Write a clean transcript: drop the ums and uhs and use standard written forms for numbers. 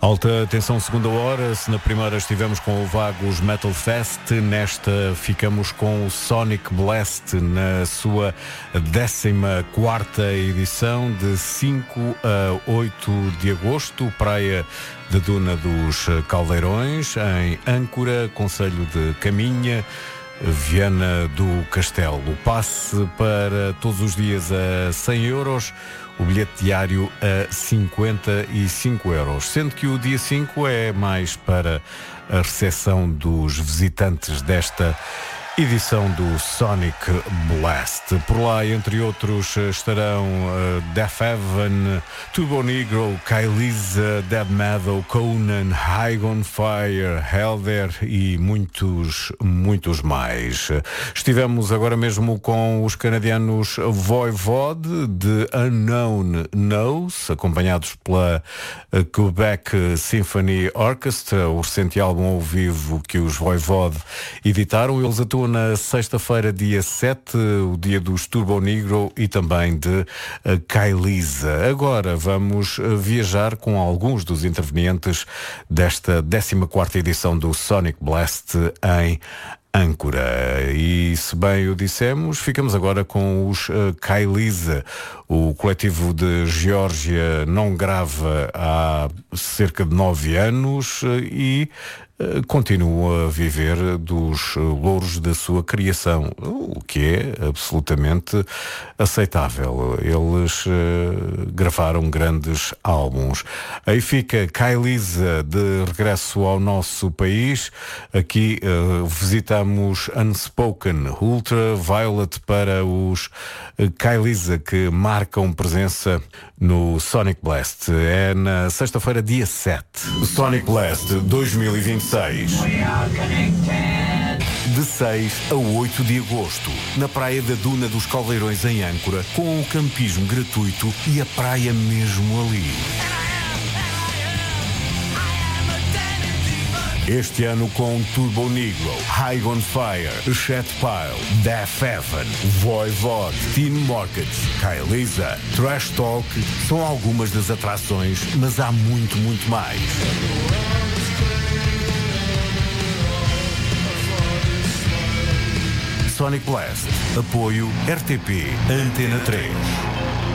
Alta atenção, segunda hora. Se na primeira estivemos com o Vagos Metal Fest, nesta ficamos com o Sonic Blast na sua 14ª edição, de 5 a 8 de agosto, Praia da Duna dos Caldeirões, em Âncora, concelho de Caminha, Viana do Castelo. O passe para todos os dias a 100 euros, o bilhete diário a 55 euros, sendo que o dia 5 é mais para a recepção dos visitantes desta edição do Sonic Blast. Por lá, entre outros, estarão Deafheaven, Turbo Negro, Kailiza, Dead Metal, Conan, High on Fire, Helder e muitos mais. Estivemos agora mesmo com os canadianos Voivod, de Unknown Knows, acompanhados pela Quebec Symphony Orchestra, o recente álbum ao vivo que os Voivod editaram. Eles atuam na sexta-feira, dia 7, o dia dos Turbo Negro e também de Kailiza. Agora vamos viajar com alguns dos intervenientes desta 14ª edição do Sonic Blast em Âncora. E se bem o dissemos, ficamos agora com os Kailiza. O coletivo de Geórgia não grava há cerca de 9 anos e continua a viver dos louros da sua criação, o que é absolutamente aceitável. Eles gravaram grandes álbuns. Aí fica Kailiza de regresso ao nosso país. Aqui visitamos Unspoken, Ultraviolet para os Kailiza, que marcam presença no Sonic Blast. É na sexta-feira, dia 7. Sonic Blast 2026. De 6 a 8 de agosto, na Praia da Duna dos Caldeirões, em Âncora, com o campismo gratuito e a praia mesmo ali. Este ano com Turbo Negro, High on Fire, Shatpile, Deafheaven, Voivod, Team Mortgage, Kailiza, Trash Talk são algumas das atrações, mas há muito mais. Sonic Blast, apoio RTP Antena 3.